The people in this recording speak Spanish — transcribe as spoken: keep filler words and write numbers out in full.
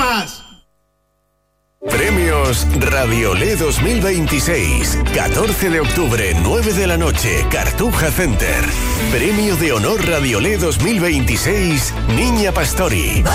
más! Premios Radiolé dos mil veintiséis. catorce de octubre, nueve de la noche, Cartuja Center. Premio de Honor Radiolé dos mil veintiséis, Niña Pastori.